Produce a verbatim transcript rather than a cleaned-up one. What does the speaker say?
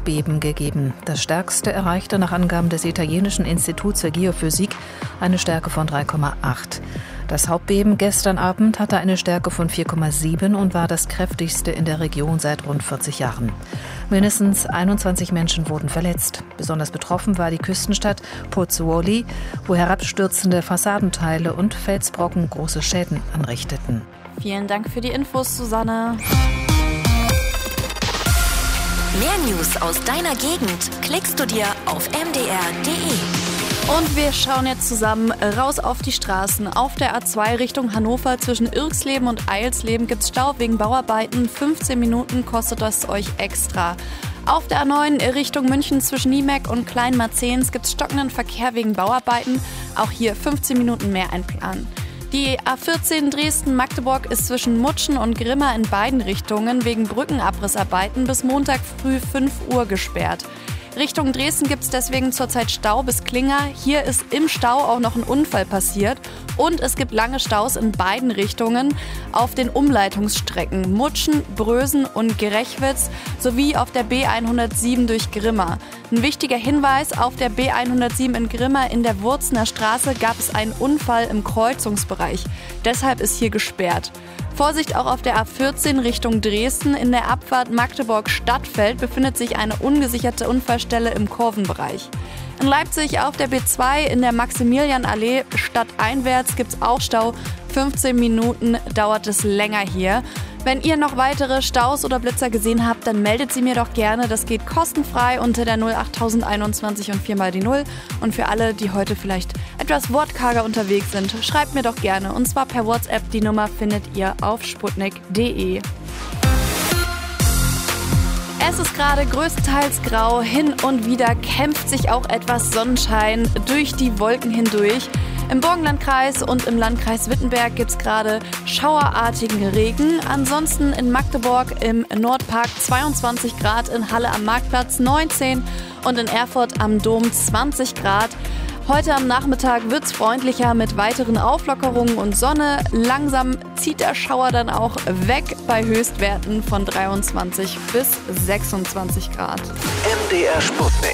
Erdbeben gegeben. Das stärkste erreichte nach Angaben des italienischen Instituts für Geophysik eine Stärke von drei Komma acht. Das Hauptbeben gestern Abend hatte eine Stärke von vier Komma sieben und war das kräftigste in der Region seit rund vierzig Jahren. Mindestens einundzwanzig Menschen wurden verletzt. Besonders betroffen war die Küstenstadt Pozzuoli, wo herabstürzende Fassadenteile und Felsbrocken große Schäden anrichteten. Vielen Dank für die Infos, Susanne. Mehr News aus deiner Gegend klickst du dir auf m d r punkt d e. Und wir schauen jetzt zusammen raus auf die Straßen. Auf der A zwei Richtung Hannover zwischen Irxleben und Eilsleben gibt es Stau wegen Bauarbeiten. fünfzehn Minuten kostet das euch extra. Auf der A neun Richtung München zwischen Niemeck und Kleinmarzehns gibt es stockenden Verkehr wegen Bauarbeiten. Auch hier fünfzehn Minuten mehr einplanen. Die A vierzehn Dresden-Magdeburg ist zwischen Mutschen und Grimma in beiden Richtungen wegen Brückenabrissarbeiten bis Montag früh fünf Uhr gesperrt. Richtung Dresden gibt es deswegen zurzeit Stau bis Klinger. Hier ist im Stau auch noch ein Unfall passiert. Und es gibt lange Staus in beiden Richtungen auf den Umleitungsstrecken Mutschen, Brösen und Gerechwitz sowie auf der B hundertsieben durch Grimma. Ein wichtiger Hinweis: Auf der B hundertsieben in Grimma in der Wurzner Straße gab es einen Unfall im Kreuzungsbereich. Deshalb ist hier gesperrt. Vorsicht auch auf der A vierzehn Richtung Dresden. In der Abfahrt Magdeburg-Stadtfeld befindet sich eine ungesicherte Unfallstelle im Kurvenbereich. In Leipzig auf der B zwei in der Maximilianallee stadteinwärts gibt es auch Stau. fünfzehn Minuten dauert es länger hier. Wenn ihr noch weitere Staus oder Blitzer gesehen habt, dann meldet sie mir doch gerne. Das geht kostenfrei unter der null acht einundzwanzig und vier mal die null. Und für alle, die heute vielleicht etwas wortkarger unterwegs sind, schreibt mir doch gerne. Und zwar per WhatsApp. Die Nummer findet ihr auf sputnik punkt d e. Es ist gerade größtenteils grau, hin und wieder kämpft sich auch etwas Sonnenschein durch die Wolken hindurch. Im Burgenlandkreis und im Landkreis Wittenberg gibt es gerade schauerartigen Regen. Ansonsten in Magdeburg im Nordpark zweiundzwanzig Grad, in Halle am Marktplatz neunzehn und in Erfurt am Dom zwanzig Grad. Heute am Nachmittag wird es freundlicher mit weiteren Auflockerungen und Sonne. Langsam zieht der Schauer dann auch weg bei Höchstwerten von dreiundzwanzig bis sechsundzwanzig Grad. M D R Sputnik.